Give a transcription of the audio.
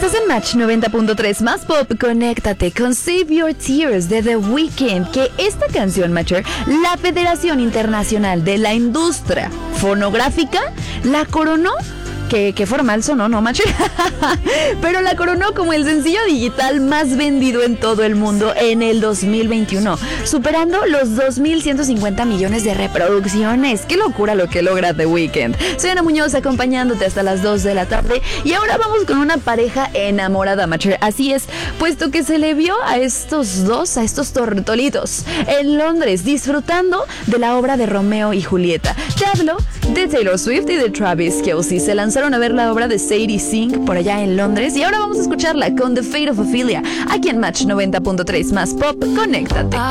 Estás en Match 90.3 más pop. Conéctate con Save Your Tears de The Weeknd, que esta canción, Matcher, la Federación Internacional de la Industria Fonográfica la coronó. Qué formal sonó, ¿no, Matcher? Pero la coronó como el sencillo digital más vendido en todo el mundo en el 2021, superando los 2.150 millones de reproducciones. ¡Qué locura lo que logra The Weeknd! Soy Ana Muñoz, acompañándote hasta las 2 de la tarde. Y ahora vamos con una pareja enamorada, Matcher. Así es, puesto que se le vio a estos tortolitos, en Londres, disfrutando de la obra de Romeo y Julieta. Te hablo de Taylor Swift y de Travis Kelce. Se lanzaron a ver la obra de Sadie Sink por allá en Londres y ahora vamos a escucharla con The Fate of Ophelia aquí en Match 90.3 más pop. Conéctate.